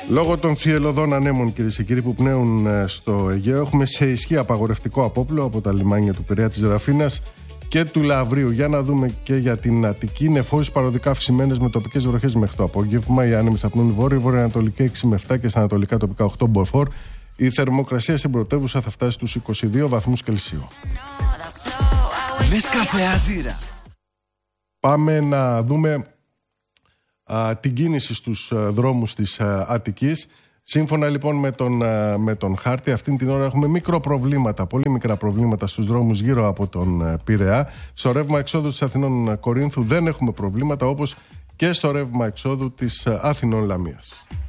Λόγω των θυελλωδών ανέμων, κυρίες και κύριοι, που πνέουν στο Αιγαίο, έχουμε σε ισχύ απαγορευτικό απόπλο από τα λιμάνια του Πειραιά, της Ραφίνας και του Λαυρίου. Για να δούμε και για την Αττική. Νεφώσεις παροδικά αυξημένες με τοπικές βροχές μέχρι το απόγευμα. Οι άνεμοι θα πνούν βόρειο-βορειοανατολική 6 με 7 και στα ανατολικά τοπικά 8 μποφόρ. Η θερμοκρασία στην πρωτεύουσα θα φτάσει στους 22 βαθμούς Κελσίου. Νεσκαφέ Αζίρα. Πάμε να δούμε την κίνηση στους δρόμους της Αττικής. Σύμφωνα λοιπόν με τον χάρτη, αυτήν την ώρα έχουμε μικροπροβλήματα, πολύ μικρά προβλήματα στους δρόμους γύρω από τον Πειραιά. Στο ρεύμα εξόδου της Αθηνών Κορίνθου δεν έχουμε προβλήματα, όπως και στο ρεύμα εξόδου της Αθηνών Λαμίας.